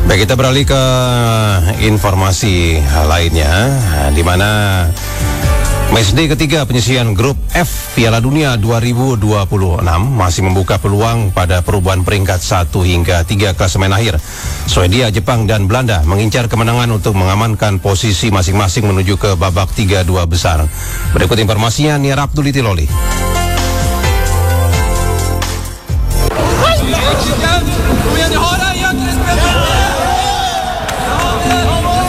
Baik, kita beralih ke informasi lainnya, di mana matchday ketiga penyisihan grup F Piala Dunia 2026 masih membuka peluang pada perubahan peringkat 1 hingga 3 klasemen akhir. Swedia, Jepang, dan Belanda mengincar kemenangan untuk mengamankan posisi masing-masing menuju ke babak 32 besar. Berikut informasinya, Nia Abduliti Loli.